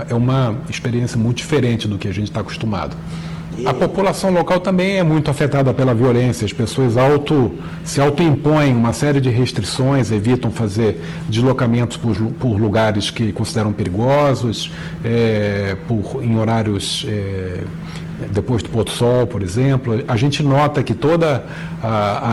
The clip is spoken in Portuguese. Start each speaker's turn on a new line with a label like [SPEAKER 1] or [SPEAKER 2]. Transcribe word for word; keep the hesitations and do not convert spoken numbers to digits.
[SPEAKER 1] é, é uma experiência muito diferente do que a gente está acostumado. A população local também é muito afetada pela violência, as pessoas auto, se autoimpõem uma série de restrições, evitam fazer deslocamentos por, por lugares que consideram perigosos, é, por, em horários é, depois do pôr do sol, por exemplo. A gente nota que toda a,